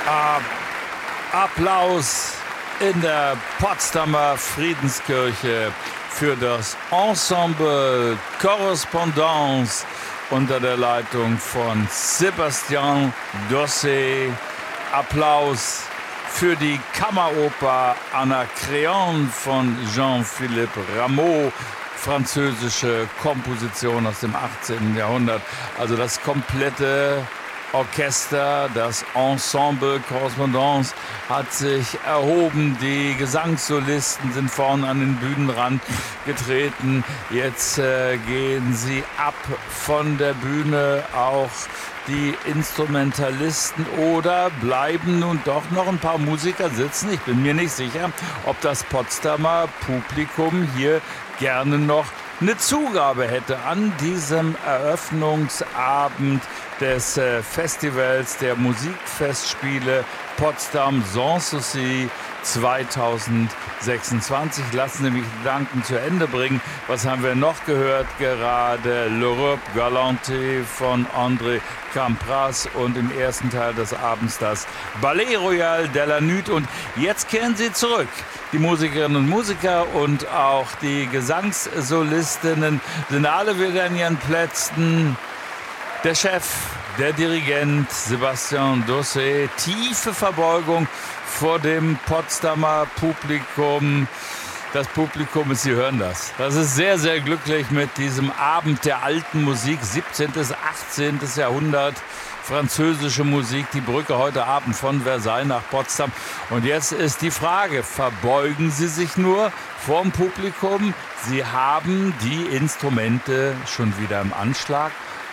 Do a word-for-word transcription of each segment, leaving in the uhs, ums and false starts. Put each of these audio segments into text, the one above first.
Applaus in der Potsdamer Friedenskirche für das Ensemble Correspondance unter der Leitung von Sébastien Dossé. Applaus für die Kammeroper Anacréon von Jean-Philippe Rameau, französische Komposition aus dem achtzehnten Jahrhundert. Also das komplette Orchester, das Ensemble Correspondance hat sich erhoben. Die Gesangssolisten sind vorne an den Bühnenrand getreten. Jetzt äh, gehen sie ab von der Bühne. Auch die Instrumentalisten, oder bleiben nun doch noch ein paar Musiker sitzen? Ich bin mir nicht sicher, ob das Potsdamer Publikum hier gerne noch eine Zugabe hätte an diesem Eröffnungsabend des äh, Festivals der Musikfestspiele Potsdam Sanssouci zweitausendsechsundzwanzig. Lassen Sie mich Gedanken zu Ende bringen. Was haben wir noch gehört? Gerade L'Europe Galante von André Campras und im ersten Teil des Abends das Ballet Royal de la Nuit. Und jetzt kehren sie zurück. Die Musikerinnen und Musiker und auch die Gesangssolistinnen sind alle wieder in ihren Plätzen. Der Chef, der Dirigent Sébastien Dossé, tiefe Verbeugung vor dem Potsdamer Publikum. Das Publikum ist, Sie hören das. Das ist sehr, sehr glücklich mit diesem Abend der alten Musik, siebzehnten bis achtzehnten Jahrhundert. Französische Musik, die Brücke heute Abend von Versailles nach Potsdam. Und jetzt ist die Frage, verbeugen Sie sich nur vorm Publikum? Sie haben die Instrumente schon wieder im Anschlag.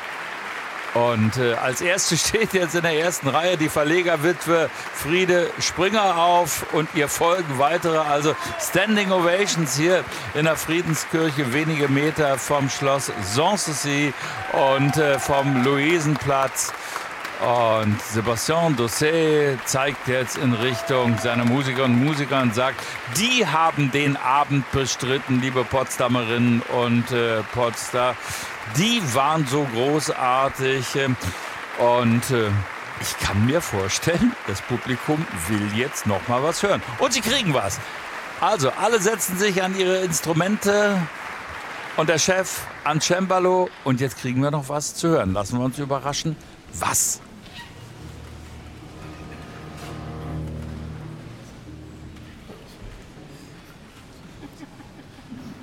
Und äh, als Erste steht jetzt in der ersten Reihe die Verlegerwitwe Friede Springer auf und ihr folgen weitere, also Standing Ovations hier in der Friedenskirche, wenige Meter vom Schloss Sanssouci und äh, vom Luisenplatz. Und Sébastien Dossé zeigt jetzt in Richtung seiner Musikerinnen und Musiker und sagt, die haben den Abend bestritten, liebe Potsdamerinnen und äh, Potsdam. Die waren so großartig. Und äh, ich kann mir vorstellen, das Publikum will jetzt noch mal was hören. Und sie kriegen was. Also, alle setzen sich an ihre Instrumente und der Chef an Cembalo. Und jetzt kriegen wir noch was zu hören. Lassen wir uns überraschen. Was?